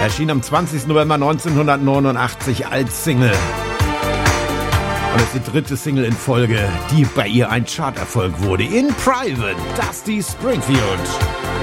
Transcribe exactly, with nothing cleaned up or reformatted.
Erschien am zwanzigsten November neunzehnhundertneunundachtzig als Single. Und es ist die dritte Single in Folge, die bei ihr ein Charterfolg wurde. In Private, Dusty Springfield.